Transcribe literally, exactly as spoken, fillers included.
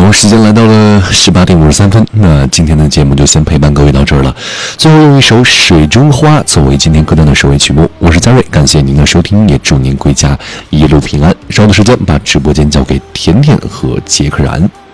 好，时间来到了十八点五十三分，那今天的节目就先陪伴各位到这儿了。最后用一首《水中花》作为今天歌单的首尾曲目，我是嘉瑞，感谢您的收听，也祝您归家一路平安。稍后的时间把直播间交给甜甜和杰克然。